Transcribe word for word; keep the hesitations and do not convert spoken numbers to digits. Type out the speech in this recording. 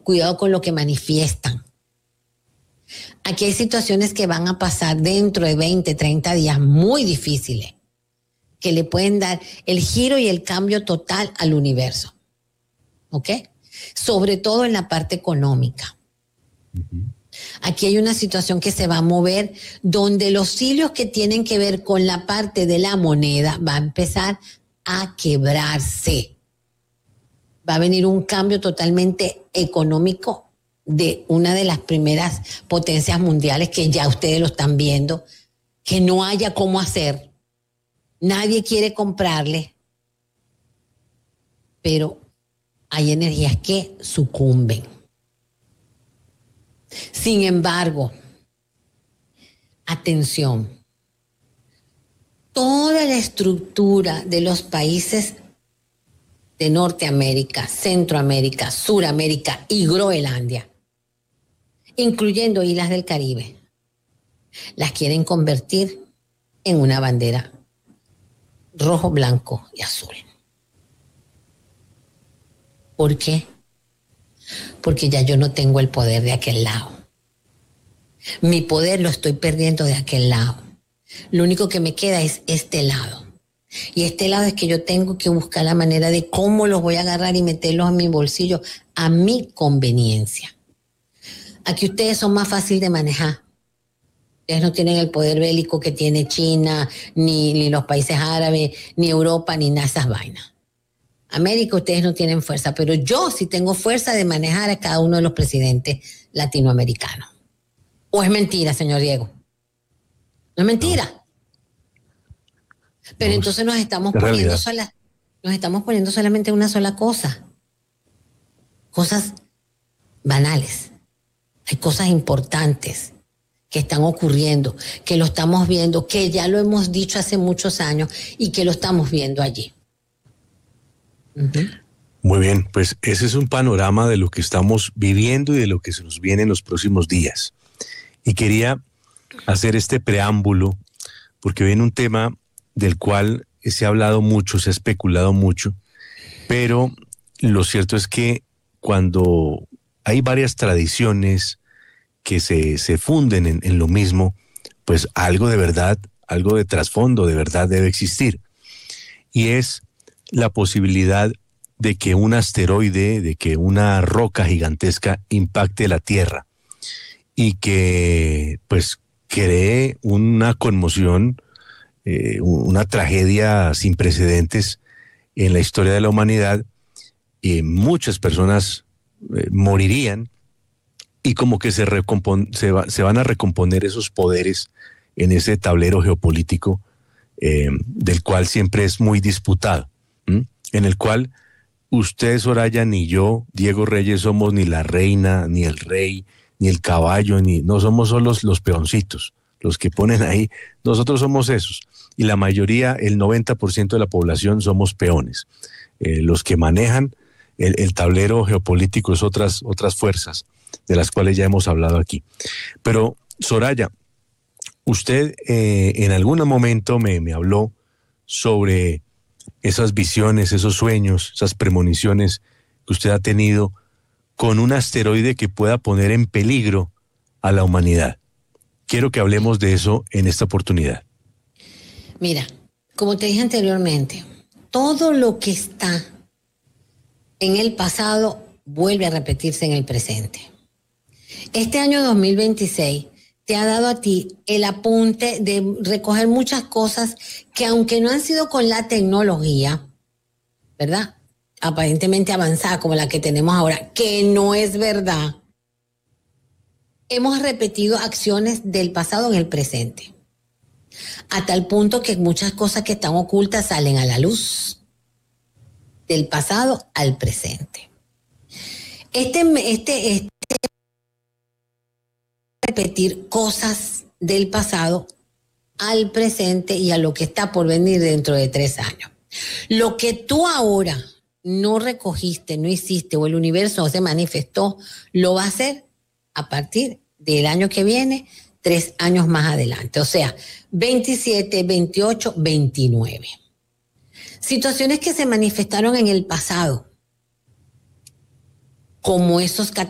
cuidado con lo que manifiestan. Aquí hay situaciones que van a pasar dentro de veinte, treinta días muy difíciles, que le pueden dar el giro y el cambio total al universo. ¿Ok? Sobre todo en la parte económica. Uh-huh. Aquí hay una situación que se va a mover donde los hilos que tienen que ver con la parte de la moneda va a empezar a quebrarse. Va a venir un cambio totalmente económico de una de las primeras potencias mundiales que ya ustedes lo están viendo, que no haya cómo hacer. Nadie quiere comprarle, pero hay energías que sucumben. Sin embargo, atención, toda la estructura de los países de Norteamérica, Centroamérica, Suramérica y Groenlandia, incluyendo islas del Caribe, las quieren convertir en una bandera rojo, blanco y azul. ¿Por qué? Porque ya yo no tengo el poder de aquel lado. Mi poder lo estoy perdiendo de aquel lado. Lo único que me queda es este lado. Y este lado es que yo tengo que buscar la manera de cómo los voy a agarrar y meterlos en mi bolsillo a mi conveniencia. Aquí ustedes son más fáciles de manejar. Ustedes no tienen el poder bélico que tiene China, ni, ni los países árabes, ni Europa, ni nada de esas vainas. América, ustedes no tienen fuerza, pero yo sí tengo fuerza de manejar a cada uno de los presidentes latinoamericanos. ¿O es mentira, señor Diego? No es mentira. No. Pero no, entonces nos estamos poniendo sola, nos estamos poniendo solamente una sola cosa. Cosas banales. Hay cosas importantes que están ocurriendo, que lo estamos viendo, que ya lo hemos dicho hace muchos años y que lo estamos viendo allí. Uh-huh. Muy bien, pues ese es un panorama de lo que estamos viviendo y de lo que se nos viene en los próximos días. Y quería hacer este preámbulo porque viene un tema del cual se ha hablado mucho, se ha especulado mucho, pero lo cierto es que cuando hay varias tradiciones que se, se funden en, en lo mismo, pues algo de verdad, algo de trasfondo de verdad debe existir. Y es la posibilidad de que un asteroide, de que una roca gigantesca impacte la Tierra y que pues cree una conmoción, eh, una tragedia sin precedentes en la historia de la humanidad, y muchas personas eh, morirían y como que se, recompon- se, va- se van a recomponer esos poderes en ese tablero geopolítico eh, del cual siempre es muy disputado. ¿Mm? En el cual usted, Soraya, ni yo, Diego Reyes, somos ni la reina, ni el rey, ni el caballo, ni no somos solo los, los peoncitos, los que ponen ahí. Nosotros somos esos. Y la mayoría, el noventa por ciento de la población, somos peones. Eh, los que manejan el, el tablero geopolítico es otras, otras fuerzas, de las cuales ya hemos hablado aquí. Pero, Soraya, usted eh, en algún momento me, me habló sobre esas visiones, esos sueños, esas premoniciones que usted ha tenido con un asteroide que pueda poner en peligro a la humanidad. Quiero que hablemos de eso en esta oportunidad. Mira, como te dije anteriormente, todo lo que está en el pasado vuelve a repetirse en el presente. Este año dos mil veintiséis te ha dado a ti el apunte de recoger muchas cosas que, aunque no han sido con la tecnología, ¿verdad?, aparentemente avanzada como la que tenemos ahora, que no es verdad, hemos repetido acciones del pasado en el presente, a tal punto que muchas cosas que están ocultas salen a la luz, del pasado al presente. Este, este, este repetir cosas del pasado al presente y a lo que está por venir dentro de tres años. Lo que tú ahora no recogiste, no hiciste, o el universo no se manifestó, lo va a hacer a partir del año que viene, tres años más adelante. O sea, veintisiete, veintiocho, veintinueve. Situaciones que se manifestaron en el pasado, como esos